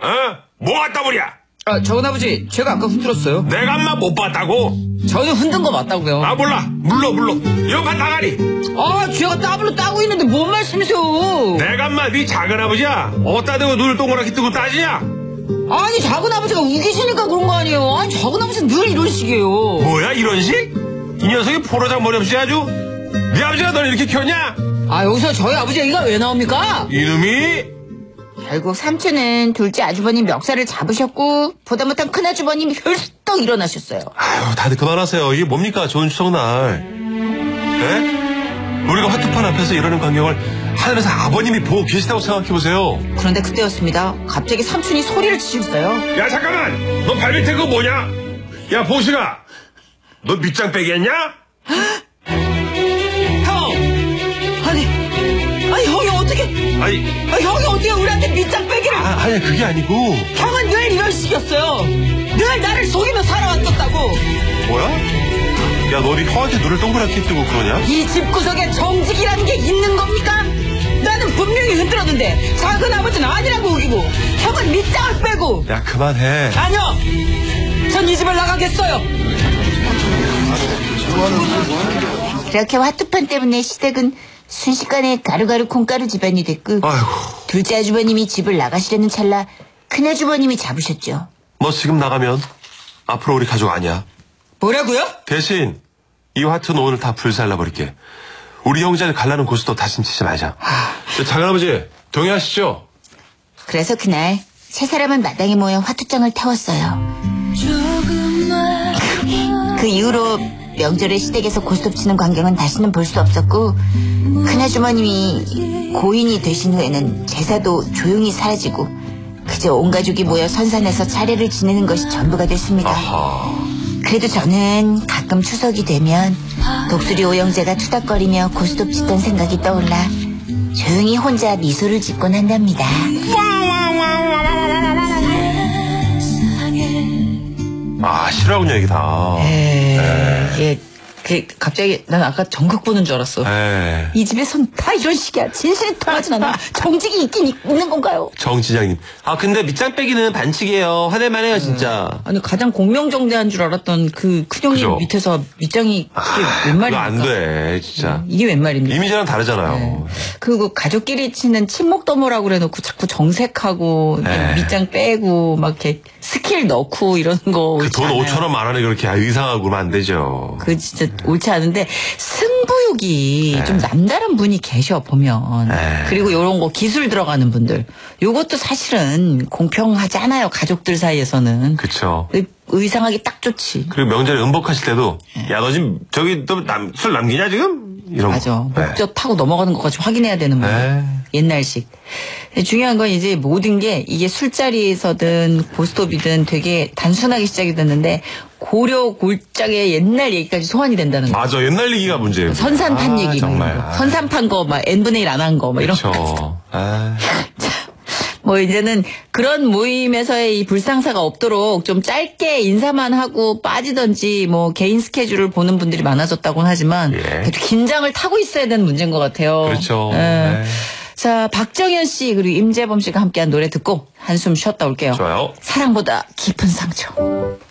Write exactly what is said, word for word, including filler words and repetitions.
어? 뭐 갖다 버려? 아, 저건 아버지, 제가 아까 흔들었어요. 내가 엄마 못 봤다고? 저는 흔든 거 맞다고요. 아, 몰라. 물러, 물러. 여간 나가리. 아, 제가 따블로 따고 있는데 뭔 말씀이세요? 내가 엄마 네 작은 아버지야. 어디다 대고 눈을 동그랗게 뜨고 따지냐? 아니, 작은 아버지가 우기시니까 그런 거 아니에요. 아니, 작은 아버지는 늘 이런 식이에요. 뭐야, 이런 식? 이 녀석이 포로장 머리 없이 아주. 네 아버지가 널 이렇게 키웠냐? 아, 여기서 저희 아버지 얘기가 왜 나옵니까? 이놈이. 결국 삼촌은 둘째 아주버님 멱살을 잡으셨고 보다 못한 큰 아주버님이 헐떡 일어나셨어요. 아유, 다들 그만하세요. 이게 뭡니까, 좋은 추석날. 에? 우리가 화투판 앞에서 이러는 광경을 하늘에서 아버님이 보고 계시다고 생각해보세요. 그런데 그때였습니다. 갑자기 삼촌이 소리를 지르셨어요. 야, 잠깐만. 너 발밑에 그거 뭐냐? 야, 보시가. 너 밑장 빼기 했냐? 형! 아니, 아니, 형이 어떻게, 아니, 아, 형이 어떻게 우리한테 밑장 빼기를. 아, 아니, 그게 아니고. 형은 늘 이런 식이었어요. 늘 나를 속이며 살아왔었다고. 뭐야? 야, 너 어디 형한테 눈을 동그랗게 뜨고 그러냐? 이 집구석에 정직이라는 게 있는 겁니까? 나는 분명히 흔들었는데 작은 아버지는 아니라고 우기고 형은 밑장을 빼고. 야, 그만해. 아니요, 전 이 집을 나가겠어요. 그렇게 화투판 때문에 시댁은 순식간에 가루가루 콩가루 집안이 됐고 아이고. 둘째 아주버님이 집을 나가시려는 찰나 큰 아주버님이 잡으셨죠. 너 지금 나가면 앞으로 우리 가족 아니야. 뭐라고요? 대신 이 화투는 오늘 다 불살라버릴게. 우리 형제를 갈라는 고스도 다신 치지 말자. 작은아버지, 동의하시죠? 그래서 그날 세 사람은 마당에 모여 화투장을 태웠어요. 그 이후로 명절에 시댁에서 고스톱 치는 광경은 다시는 볼 수 없었고 큰아주머님이 고인이 되신 후에는 제사도 조용히 사라지고 그저 온 가족이 모여 선산에서 차례를 지내는 것이 전부가 됐습니다. 아하. 그래도 저는 가끔 추석이 되면 독수리 오영재가 투닥거리며 고스톱 치던 생각이 떠올라 조용히 혼자 미소를 짓곤 한답니다. 아, 싫어하군요, 이게 다. 에이, 이게 그 갑자기 난 아까 정극 보는 줄 알았어. 에이. 이 집에선 다 이런 식이야. 진실이 통하진 않아. 정직이 있긴 있는 건가요? 정지장님. 아, 근데 밑장 빼기는 반칙이에요. 화낼만 해요, 진짜. 아니, 가장 공명정대한 줄 알았던 그 큰형님 그죠? 밑에서 밑장이 그게 웬 그거 말입니까? 안 돼, 진짜. 이게 웬 말입니까? 이미지랑 다르잖아요. 네. 그리고 가족끼리 치는 친목도모라고 그래놓고 자꾸 정색하고 네. 밑장 빼고 막 이렇게 스킬 넣고 이러는 거 그 옳지 돈 않아요. 오천원 만 원에 그렇게 의상하고 그러면 안 되죠. 그 진짜 옳지 않은데 승부욕이 네. 좀 남다른 분이 계셔 보면. 네. 그리고 이런 거 기술 들어가는 분들 요것도 사실은 공평하지 않아요. 가족들 사이에서는. 그쵸. 의- 의상하기 딱 좋지. 그리고 명절에 음복하실 때도, 야, 너 지금 저기 또 남, 술 남기냐, 지금? 이런 맞아. 거. 네. 목젖 타고 넘어가는 것까지 확인해야 되는 거예요. 네. 옛날식. 근데 중요한 건 이제 모든 게 이게 술자리에서든 고스톱이든 되게 단순하게 시작이 됐는데 고려 골짜기의 옛날 얘기까지 소환이 된다는 거. 맞아, 옛날 얘기가 문제예요. 선산판 아, 얘기. 정말. 막 선산판 거 막 엔분의 일 안 한 거 막 이런 거. 그렇죠. 아. 뭐 이제는 그런 모임에서의 이 불상사가 없도록 좀 짧게 인사만 하고 빠지던지 뭐 개인 스케줄을 보는 분들이 많아졌다고는 하지만 예. 그래도 긴장을 타고 있어야 되는 문제인 것 같아요. 그렇죠. 예. 네. 자, 박정현 씨 그리고 임재범 씨가 함께한 노래 듣고 한숨 쉬었다 올게요. 좋아요. 사랑보다 깊은 상처.